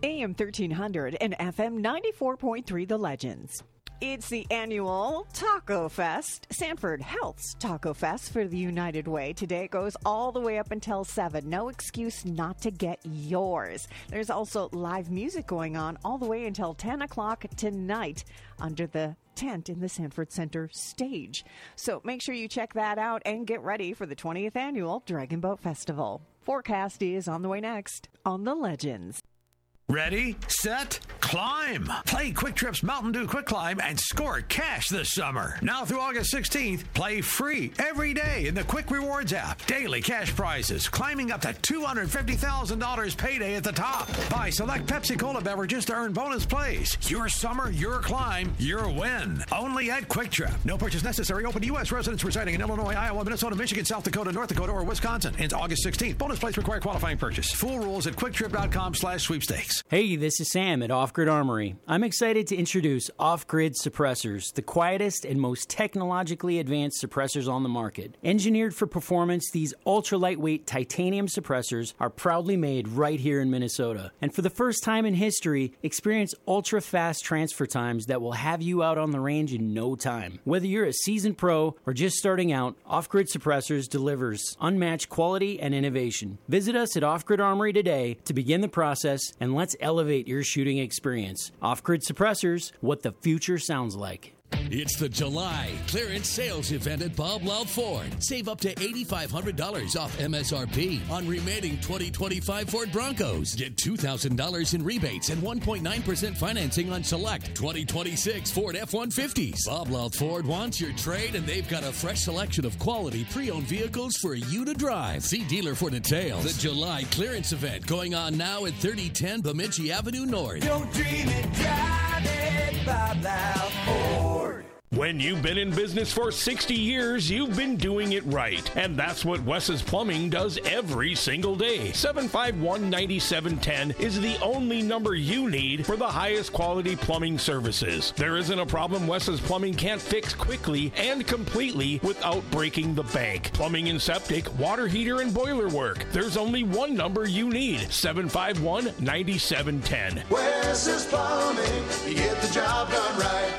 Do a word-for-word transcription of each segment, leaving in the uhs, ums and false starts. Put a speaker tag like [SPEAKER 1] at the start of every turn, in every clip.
[SPEAKER 1] A M thirteen hundred and F M ninety-four point three The Legends. It's the annual Taco Fest, Sanford Health's Taco Fest for the United Way. Today it goes all the way up until seven. No excuse not to get yours. There's also live music going on all the way until ten o'clock tonight under the tent in the Sanford Center stage. So make sure you check that out and get ready for the twentieth annual Dragon Boat Festival. Forecast is on the way next on The Legends.
[SPEAKER 2] Ready, set, climb. Play Quick Trip's Mountain Dew Quick Climb and score cash this summer. Now through August sixteenth, play free every day in the Quick Rewards app. Daily cash prizes, climbing up to two hundred fifty thousand dollars payday at the top. Buy select Pepsi-Cola beverages to earn bonus plays. Your summer, your climb, your win. Only at Quick Trip. No purchase necessary. Open to U S residents residing in Illinois, Iowa, Minnesota, Michigan, South Dakota, North Dakota, or Wisconsin. Ends August sixteenth. Bonus plays require qualifying purchase. Full rules at quicktrip.com slash sweepstakes.
[SPEAKER 3] Hey, this is Sam at Off Grid Armory. I'm excited to introduce Off Grid Suppressors, the quietest and most technologically advanced suppressors on the market. Engineered for performance, these ultra-lightweight titanium suppressors are proudly made right here in Minnesota. And for the first time in history, experience ultra-fast transfer times that will have you out on the range in no time. Whether you're a seasoned pro or just starting out, Off Grid Suppressors delivers unmatched quality and innovation. Visit us at Off Grid Armory today to begin the process, and let's elevate your shooting experience. Off-Grid Suppressors, what the future sounds like.
[SPEAKER 4] It's the July clearance sales event at Bob Loud Ford. Save up to eight thousand five hundred dollars off M S R P on remaining twenty twenty-five Ford Broncos. Get two thousand dollars in rebates and one point nine percent financing on select twenty twenty-six Ford F one fifties. Bob Loud Ford wants your trade, and they've got a fresh selection of quality pre-owned vehicles for you to drive. See dealer for details. The July clearance event going on now at thirty ten Bemidji Avenue North.
[SPEAKER 5] Don't dream it, drive it, Bob Loud Ford.
[SPEAKER 6] When you've been in business for sixty years, you've been doing it right. And that's what Wes's Plumbing does every single day. seven five one, nine seven one zero is the only number you need for the highest quality plumbing services. There isn't a problem Wes's Plumbing can't fix quickly and completely without breaking the bank. Plumbing and septic, water heater, and boiler work. There's only one number you need. seven five one, nine seven one zero.
[SPEAKER 5] Wes's Plumbing, you get the job done right.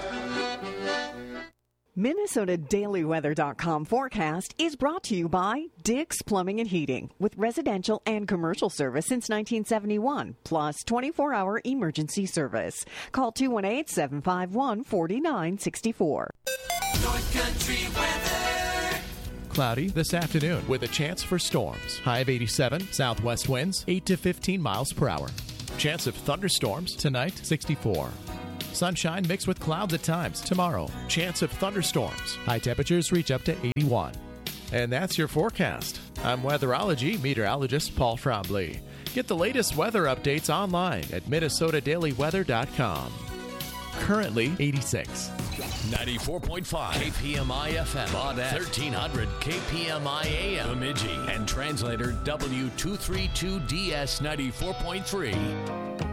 [SPEAKER 1] Minnesota Daily Weather dot com forecast is brought to you by Dick's Plumbing and Heating, with residential and commercial service since nineteen seventy-one, plus twenty-four hour emergency service. Call two one eight, seven five one, four nine six four.
[SPEAKER 5] North Country weather.
[SPEAKER 7] Cloudy this afternoon with a chance for storms. High of eighty-seven, southwest winds eight to fifteen miles per hour. Chance of thunderstorms tonight, sixty-four. Sunshine mixed with clouds at times. Tomorrow, chance of thunderstorms. High temperatures reach up to eighty-one. And that's your forecast. I'm weatherology meteorologist Paul Trombley. Get the latest weather updates online at Minnesota Daily Weather dot com. Currently eighty-six.
[SPEAKER 4] ninety-four point five K P M I F M, Baudette, thirteen hundred K P M I A M, Bemidji, and translator W two thirty-two D S ninety-four point three.